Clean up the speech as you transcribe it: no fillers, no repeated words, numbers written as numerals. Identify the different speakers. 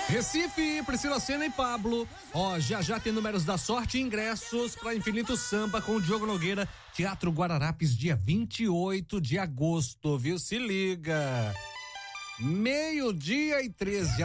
Speaker 1: Recife, Priscila Senna e Pablo. Já tem números da sorte e ingressos para Infinito Samba com o Diogo Nogueira, Teatro Guararapes, dia 28 de agosto, viu? Se liga. 12:13.